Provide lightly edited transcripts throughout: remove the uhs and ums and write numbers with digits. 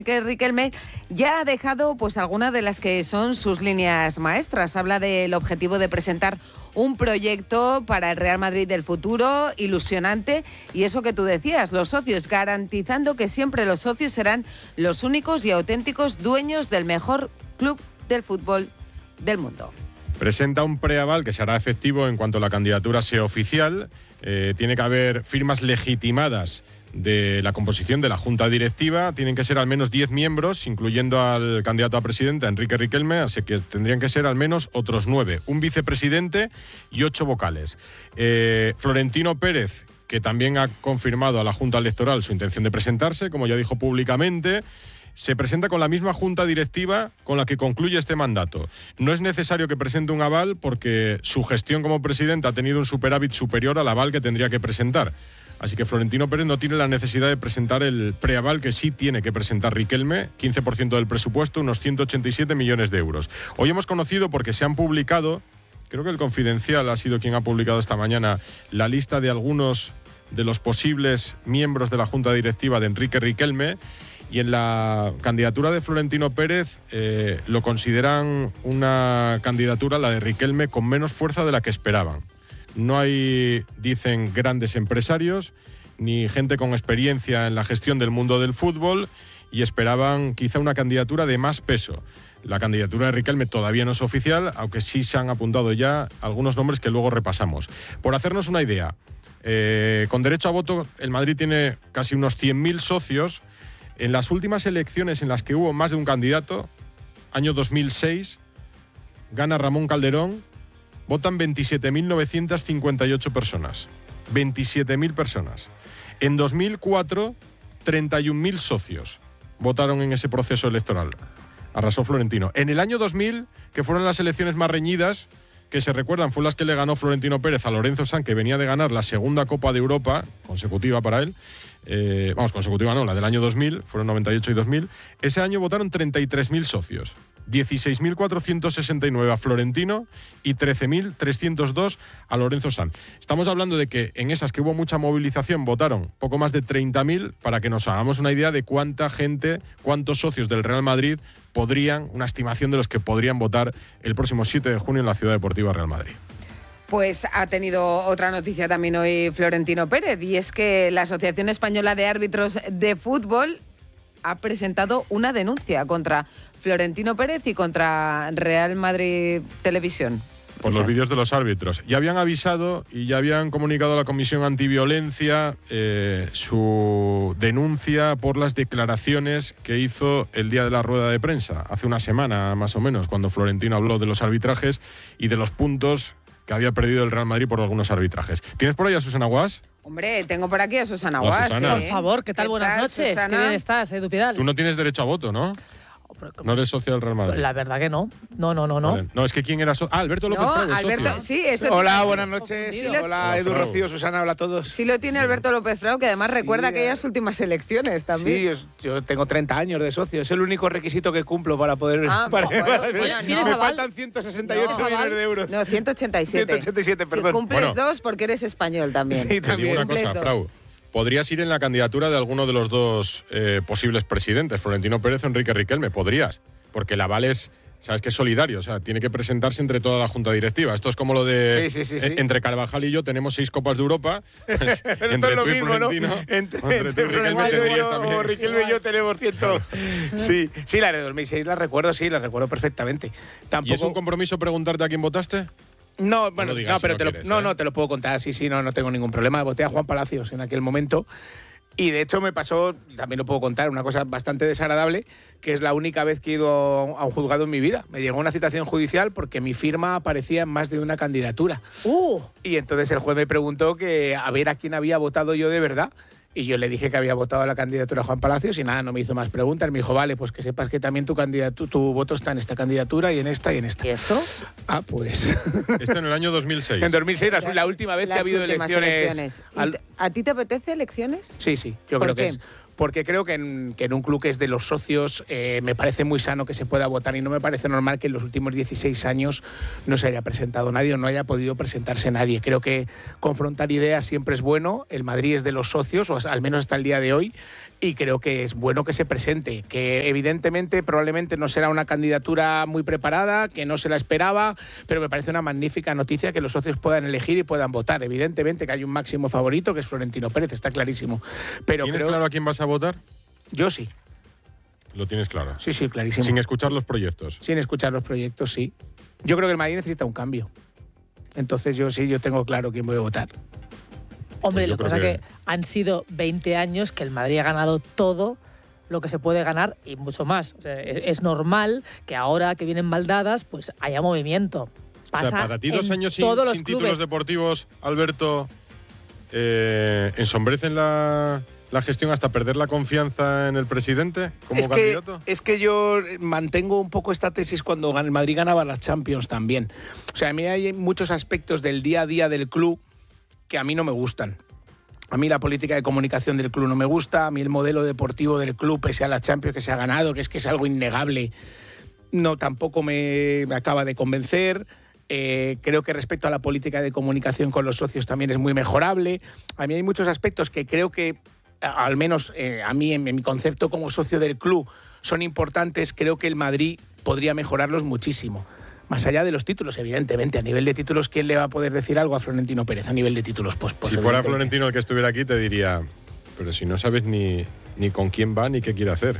que Riquelme ya ha dejado pues algunas de las que son sus líneas maestras. Habla del objetivo de presentar un proyecto para el Real Madrid del futuro, ilusionante, y eso que tú decías, los socios, garantizando que siempre los socios serán los únicos y auténticos dueños del mejor club del fútbol del mundo. Presenta un preaval que se hará efectivo en cuanto la candidatura sea oficial. Tiene que haber firmas legitimadas de la composición de la Junta Directiva. Tienen que ser al menos 10 miembros, incluyendo al candidato a presidente, Enrique Riquelme, así que tendrían que ser al menos otros 9, un vicepresidente y 8 vocales. Florentino Pérez, que también ha confirmado a la Junta Electoral su intención de presentarse, como ya dijo públicamente, se presenta con la misma Junta Directiva con la que concluye este mandato. No es necesario que presente un aval porque su gestión como presidente ha tenido un superávit superior al aval que tendría que presentar. Así que Florentino Pérez no tiene la necesidad de presentar el preaval que sí tiene que presentar Riquelme, 15% del presupuesto, unos 187 millones de euros. Hoy hemos conocido, porque se han publicado, creo que el Confidencial ha sido quien ha publicado esta mañana, la lista de algunos de los posibles miembros de la Junta Directiva de Enrique Riquelme. Y en la candidatura de Florentino Pérez lo consideran una candidatura, la de Riquelme, con menos fuerza de la que esperaban. No hay, dicen, grandes empresarios ni gente con experiencia en la gestión del mundo del fútbol y esperaban quizá una candidatura de más peso. La candidatura de Riquelme todavía no es oficial, aunque sí se han apuntado ya algunos nombres que luego repasamos. Por hacernos una idea, con derecho a voto, el Madrid tiene casi unos 100.000 socios. En las últimas elecciones en las que hubo más de un candidato, año 2006, gana Ramón Calderón, votan 27.958 personas. 27.000 personas. En 2004, 31.000 socios votaron en ese proceso electoral. Arrasó Florentino. En el año 2000, que fueron las elecciones más reñidas, que se recuerdan, fue las que le ganó Florentino Pérez a Lorenzo Sanz, que venía de ganar la segunda Copa de Europa, consecutiva para él. Consecutiva no, la del año 2000, fueron 98 y 2000. Ese año votaron 33.000 socios, 16.469 a Florentino y 13.302 a Lorenzo Sanz. Estamos hablando de que en esas que hubo mucha movilización votaron poco más de 30.000, para que nos hagamos una idea de cuánta gente, cuántos socios del Real Madrid podrían, una estimación de los que podrían votar el próximo 7 de junio en la Ciudad Deportiva Real Madrid. Pues ha tenido otra noticia también hoy Florentino Pérez, y es que la Asociación Española de Árbitros de Fútbol ha presentado una denuncia contra Florentino Pérez y contra Real Madrid Televisión. Por los vídeos de los árbitros. Ya habían avisado y ya habían comunicado a la Comisión Antiviolencia su denuncia por las declaraciones que hizo el día de la rueda de prensa, hace una semana más o menos, cuando Florentino habló de los arbitrajes y de los puntos que había perdido el Real Madrid por algunos arbitrajes. ¿Tienes por ahí a Susana Guas? Hombre, tengo por aquí a Susana Hola, Guas. Susana. Por favor, ¿qué tal? Buenas noches. Susana? Qué bien estás, Edu Pidal. Tú no tienes derecho a voto, ¿no? No eres socio del Real Madrid. La verdad que no. No. Vale. No, es que ¿quién era socio? Alberto López Frau, Alberto, socio. sí, eso. Hola, buenas noches. Sí, hola, Edu, Rocío, Susana, hola a todos. Sí lo tiene Alberto López Frau, que además recuerda aquellas últimas elecciones también. Sí, yo tengo 30 años de socio. Es el único requisito que cumplo para poder... ¿tienes me aval? faltan 168 millones de euros. No, 187. 187, perdón. Que cumples dos porque eres español también. Sí, Te digo también. una cosa, Cumples Frau. Podrías ir en la candidatura de alguno de los dos posibles presidentes, Florentino Pérez o Enrique Riquelme. Podrías, porque el aval es, sabes que es solidario, o sea, tiene que presentarse entre toda la Junta Directiva. Esto es como lo de Sí. entre Carvajal y yo tenemos 6 Copas de Europa. Pues, Pero entre esto es lo tú y mismo, ¿no? Florentino, Entre tú y Riquelme Florentino tendrías también. o Riquelme y yo tenemos cierto... Sí, la de 2006 la recuerdo perfectamente. ¿Y es un compromiso preguntarte a quién votaste? No, bueno, No digas si pero no te lo, quieres, te lo puedo contar, sí, no tengo ningún problema. Voté a Juan Palacios en aquel momento y de hecho me pasó, también lo puedo contar, una cosa bastante desagradable, que es la única vez que he ido a un juzgado en mi vida. Me llegó una citación judicial porque mi firma aparecía en más de una candidatura. Y entonces el juez me preguntó que a ver a quién había votado yo de verdad. Y yo le dije que había votado a la candidatura de Juan Palacios y nada, no me hizo más preguntas. Me dijo, vale, pues que sepas que también tu voto está en esta candidatura y en esta y en esta. ¿Y eso? Ah, pues... Esto en el año 2006. En 2006, la última vez que ha habido elecciones. ¿A ti te apetece elecciones? Sí, yo ¿Por creo qué? que es. Porque creo que en un club que es de los socios me parece muy sano que se pueda votar y no me parece normal que en los últimos 16 años no se haya presentado nadie o no haya podido presentarse nadie. Creo que confrontar ideas siempre es bueno. El Madrid es de los socios, o al menos hasta el día de hoy, y creo que es bueno que se presente, que evidentemente probablemente no será una candidatura muy preparada, que no se la esperaba, pero me parece una magnífica noticia que los socios puedan elegir y puedan votar. Evidentemente que hay un máximo favorito, que es Florentino Pérez, está clarísimo. Pero ¿Tienes claro a quién vas a votar? Yo sí. Lo tienes claro. Sí, clarísimo. Sin escuchar los proyectos. Sin escuchar los proyectos, sí. Yo creo que el Madrid necesita un cambio. Entonces yo tengo claro quién voy a votar. Hombre, Pues yo lo que pasa creo es que han sido 20 años que el Madrid ha ganado todo lo que se puede ganar y mucho más. O sea, es normal que ahora que vienen mal dadas, pues haya movimiento. Pasa o sea, para ti 2 años sin títulos deportivos, Alberto, ¿ensombrecen la gestión hasta perder la confianza en el presidente como candidato? Es que yo mantengo un poco esta tesis cuando el Madrid ganaba las Champions también. O sea, a mí hay muchos aspectos del día a día del club que a mí no me gustan. A mí la política de comunicación del club no me gusta, a mí el modelo deportivo del club, pese a la Champions que se ha ganado, que es algo innegable, no tampoco me acaba de convencer. Creo que respecto a la política de comunicación con los socios también es muy mejorable. A mí hay muchos aspectos que creo que, al menos a mí en mi concepto como socio del club, son importantes. Creo que el Madrid podría mejorarlos muchísimo. Más allá de los títulos, evidentemente. A nivel de títulos, ¿quién le va a poder decir algo a Florentino Pérez? A nivel de títulos, pues si fuera Florentino el que estuviera aquí, te diría, pero si no sabes ni con quién va ni qué quiere hacer.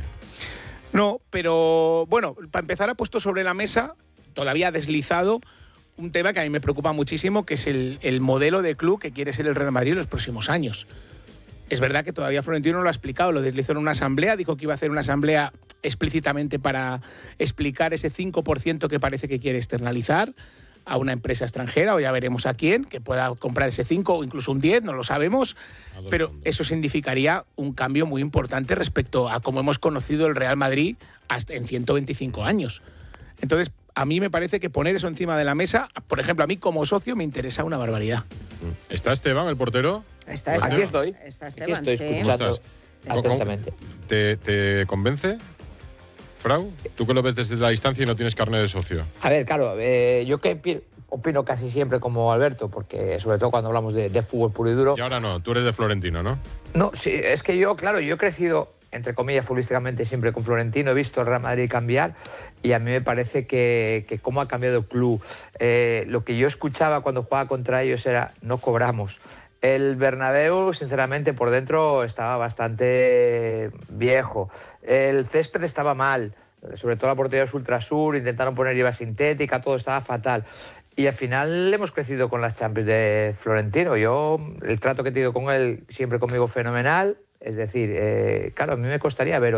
No, pero bueno, para empezar ha puesto sobre la mesa, todavía deslizado, un tema que a mí me preocupa muchísimo, que es el modelo de club que quiere ser el Real Madrid en los próximos años. Es verdad que todavía Florentino no lo ha explicado, lo deslizó en una asamblea, dijo que iba a hacer una asamblea explícitamente para explicar ese 5% que parece que quiere externalizar a una empresa extranjera, o ya veremos a quién, que pueda comprar ese 5 o incluso un 10, no lo sabemos, pero eso significaría un cambio muy importante respecto a cómo hemos conocido el Real Madrid hasta en 125 años. Entonces, a mí me parece que poner eso encima de la mesa, por ejemplo, a mí como socio me interesa una barbaridad. ¿Está Esteban, el portero? Está Aquí estoy. Está Esteban, Aquí estoy escuchando atentamente. ¿Te convence, Frau? Tú que lo ves desde la distancia y no tienes carnet de socio. A ver, claro, yo que opino casi siempre como Alberto, porque sobre todo cuando hablamos de fútbol puro y duro. Y ahora no, tú eres de Florentino, ¿no? No, sí, es que yo he crecido, entre comillas, futbolísticamente siempre con Florentino, he visto el Real Madrid cambiar y a mí me parece que cómo ha cambiado el club. Lo que yo escuchaba cuando jugaba contra ellos era, no cobramos. El Bernabéu, sinceramente, por dentro estaba bastante viejo. El césped estaba mal, sobre todo la portería de Ultrasur, intentaron poner hierba sintética, todo estaba fatal. Y al final hemos crecido con las Champions de Florentino. Yo, el trato que he tenido con él, siempre conmigo fenomenal. Es decir, claro, a mí me costaría ver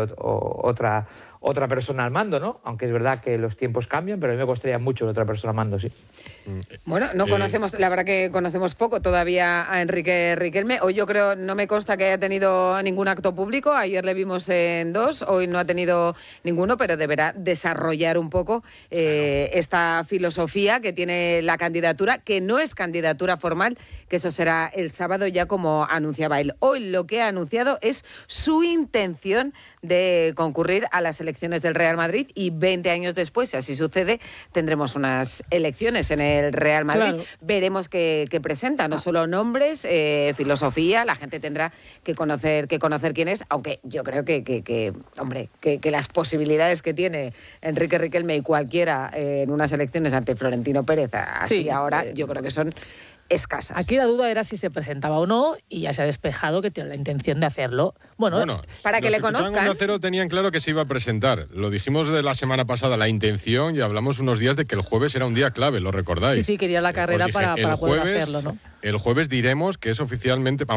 otra persona al mando, ¿no? Aunque es verdad que los tiempos cambian, pero a mí me costaría mucho otra persona al mando, sí. Bueno, no conocemos, la verdad que conocemos poco todavía a Enrique Riquelme. Hoy yo creo, no me consta que haya tenido ningún acto público. Ayer le vimos en 2, hoy no ha tenido ninguno, pero deberá desarrollar un poco esta filosofía que tiene la candidatura, que no es candidatura formal, que eso será el sábado ya como anunciaba él. Hoy lo que ha anunciado es su intención de concurrir a las elecciones del Real Madrid y 20 años después, si así sucede, tendremos unas elecciones en el Real Madrid. Claro. Veremos qué presenta, no solo nombres, filosofía, la gente tendrá que conocer quién es, aunque yo creo que las posibilidades que tiene Enrique Riquelme y cualquiera en unas elecciones ante Florentino Pérez, así sí, ahora, yo creo que son escasas. Aquí la duda era si se presentaba o no y ya se ha despejado que tiene la intención de hacerlo. Bueno para que le conozcan. Los 1-0 tenían claro que se iba a presentar. Lo dijimos de la semana pasada, la intención, y hablamos unos días de que el jueves era un día clave, ¿lo recordáis? Sí, quería la carrera para poder hacerlo, ¿no? El jueves diremos que es oficialmente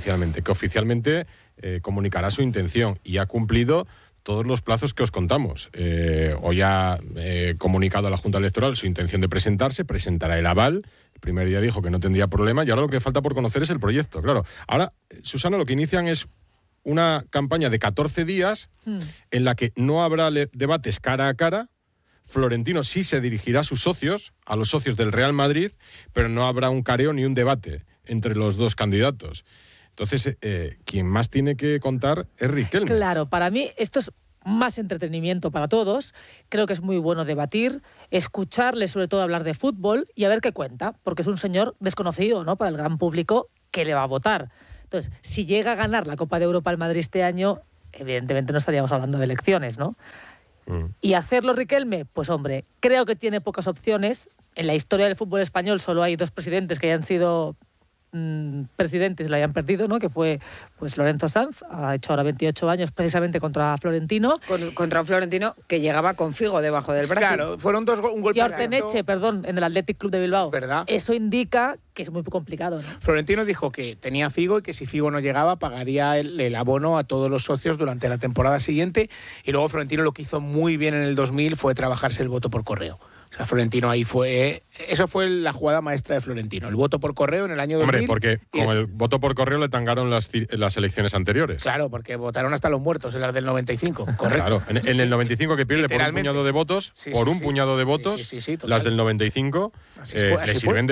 comunicará su intención y ha cumplido todos los plazos que os contamos. Hoy ha comunicado a la Junta Electoral su intención de presentarse, presentará el aval. El primer día dijo que no tendría problema y ahora lo que falta por conocer es el proyecto. Claro, ahora, Susana, lo que inician es una campaña de 14 días en la que no habrá debates cara a cara. Florentino sí se dirigirá a sus socios, a los socios del Real Madrid, pero no habrá un careo ni un debate entre los dos candidatos. Entonces, quien más tiene que contar es Riquelme. Claro, para mí esto es más entretenimiento para todos. Creo que es muy bueno debatir, escucharle sobre todo hablar de fútbol y a ver qué cuenta, porque es un señor desconocido, ¿no?, para el gran público que le va a votar. Entonces, si llega a ganar la Copa de Europa al Madrid este año, evidentemente no estaríamos hablando de elecciones, ¿no? ¿Y hacerlo Riquelme? Pues hombre, creo que tiene pocas opciones. En la historia del fútbol español solo hay 2 presidentes que hayan sido presidentes, la hayan perdido, ¿no? Que fue pues Lorenzo Sanz, ha hecho ahora 28 años precisamente contra Florentino. Contra un Florentino que llegaba con Figo debajo del brazo. Claro, fueron un golpe. Y Orceneche, perdón, en el Athletic Club de Bilbao. ¿Verdad? Eso indica que es muy complicado, ¿no? Florentino dijo que tenía Figo y que si Figo no llegaba pagaría el abono a todos los socios durante la temporada siguiente. Y luego Florentino lo que hizo muy bien en el 2000 fue trabajarse el voto por correo. O sea, Florentino ahí fue... Eso fue la jugada maestra de Florentino, el voto por correo en el año 2000. Hombre, porque con el voto por correo le tangaron las elecciones anteriores. Claro, porque votaron hasta los muertos en las del 95, correcto. Claro, en el 95 que pierde por un puñado de votos, puñado de votos, las del 95 le sirven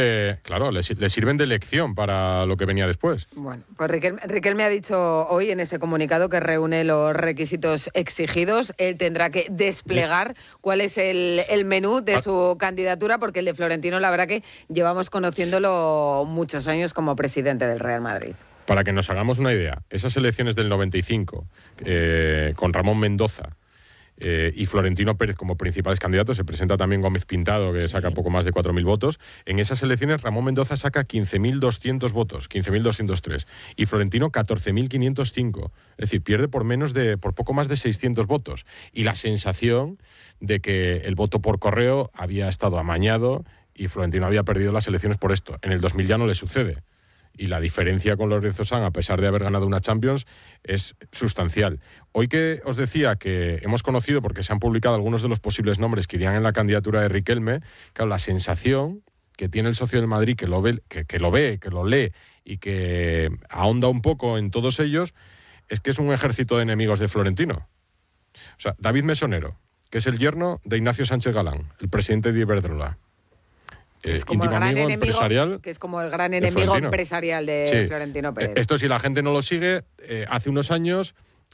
de lección para lo que venía después. Bueno, pues Riquelme ha dicho hoy en ese comunicado que reúne los requisitos exigidos. Él tendrá que desplegar cuál es el menú de su candidatura, porque el de Florentino, la verdad que llevamos conociéndolo muchos años como presidente del Real Madrid. Para que nos hagamos una idea, esas elecciones del 95, con Ramón Mendoza y Florentino Pérez como principales candidatos, se presenta también Gómez Pintado, que saca poco más de 4.000 votos. En esas elecciones Ramón Mendoza saca 15.200 votos, 15.203, y Florentino 14.505. Es decir, pierde por poco más de 600 votos. Y la sensación de que el voto por correo había estado amañado y Florentino había perdido las elecciones por esto. En el 2000 ya no le sucede. Y la diferencia con Lorenzo Sanz, a pesar de haber ganado una Champions, es sustancial. Hoy que os decía que hemos conocido, porque se han publicado algunos de los posibles nombres que irían en la candidatura de Riquelme, claro, la sensación que tiene el socio del Madrid, que lo lee y que ahonda un poco en todos ellos, es que es un ejército de enemigos de Florentino. O sea, David Mesonero, que es el yerno de Ignacio Sánchez Galán, el presidente de Iberdrola. Es como el gran enemigo empresarial, que es como el gran enemigo empresarial de Florentino Pérez. Esto, si la gente no lo sigue, hace unos años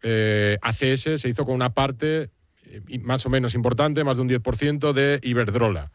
ACS se hizo con una parte más o menos importante, más de un 10% de Iberdrola.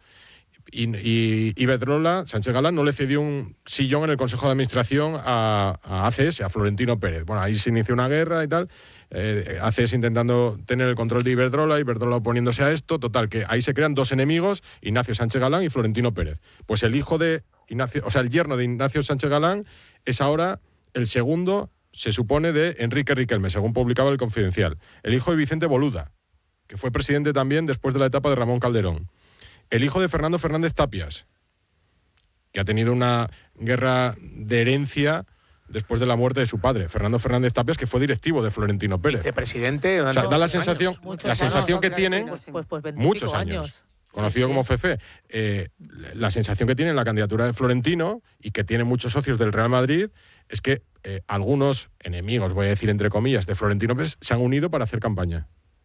Y Iberdrola, Sánchez Galán, no le cedió un sillón en el Consejo de Administración a ACS, a Florentino Pérez. Bueno, ahí se inició una guerra y tal. ACS intentando tener el control de Iberdrola oponiéndose a esto. Total, que ahí se crean 2 enemigos, Ignacio Sánchez Galán y Florentino Pérez. Pues el hijo de Ignacio, el yerno de Ignacio Sánchez Galán es ahora el segundo, se supone, de Enrique Riquelme, según publicaba El Confidencial. El hijo de Vicente Boluda, que fue presidente también después de la etapa de Ramón Calderón. El hijo de Fernando Fernández Tapias, que ha tenido una guerra de herencia después de la muerte de su padre, Fernando Fernández Tapias, que fue directivo de Florentino Pérez. Vicepresidente. O sea, da la sensación que tienen muchos años. Conocido como Fefe. La sensación que tiene en la candidatura de Florentino, y que tiene muchos socios del Real Madrid, es que algunos enemigos, voy a decir entre comillas, de Florentino Pérez, se han unido para hacer campaña.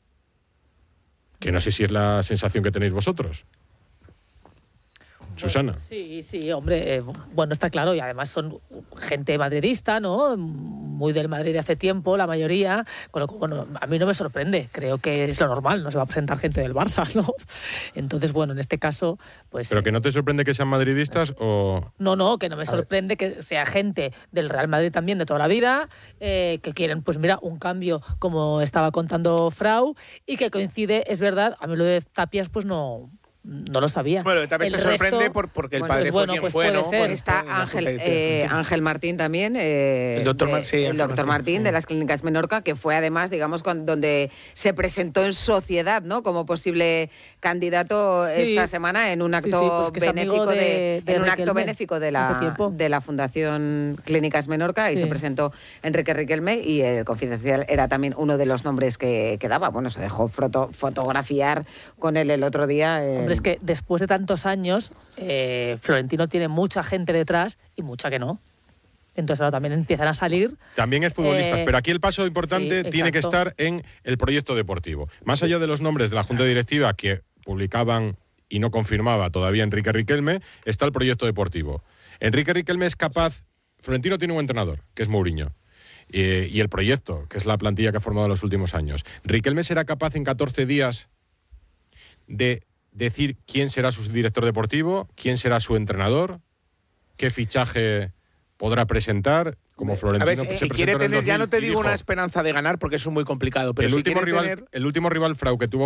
Que no sé si es la sensación que tenéis vosotros. Susana. Sí, hombre, bueno, está claro, y además son gente madridista, ¿no? Muy del Madrid de hace tiempo, la mayoría, con lo que, bueno, a mí no me sorprende, creo que es lo normal, no se va a presentar gente del Barça, ¿no? Entonces, bueno, en este caso, pues... ¿Pero que no te sorprende que sean madridistas o...? No, que no me sorprende que sea gente del Real Madrid también de toda la vida, que quieren, pues mira, un cambio, como estaba contando Frau, y que coincide, es verdad, a mí lo de Tapias, pues no lo sabía. Bueno, también te sorprende porque el padre fue quien fue, ¿no? Ser. Está Ángel Martín también, el doctor Martín de las Clínicas Menorca, que fue además, digamos, donde se presentó en sociedad, ¿no? Como posible candidato esta semana en un acto benéfico benéfico de la Fundación Clínicas Menorca, y se presentó Enrique Riquelme, y el Confidencial era también uno de los nombres que daba. Bueno, se dejó fotografiar con él el otro día. Es que después de tantos años, Florentino tiene mucha gente detrás y mucha que no. Entonces ahora también empiezan a salir. También es futbolista, pero aquí el paso importante tiene que estar en el proyecto deportivo. Más allá de los nombres de la Junta Directiva que publicaban y no confirmaba todavía Enrique Riquelme, está el proyecto deportivo. Enrique Riquelme es capaz... Florentino tiene un entrenador, que es Mourinho. Y el proyecto, que es la plantilla que ha formado en los últimos años. Riquelme será capaz en 14 días de decir quién será su director deportivo, quién será su entrenador, qué fichaje podrá presentar como Florentino. A ver, si quiere tener, ya no te digo una esperanza de ganar, porque eso es muy complicado, pero el si último quiere rival, tener... el último rival Frau que tuvo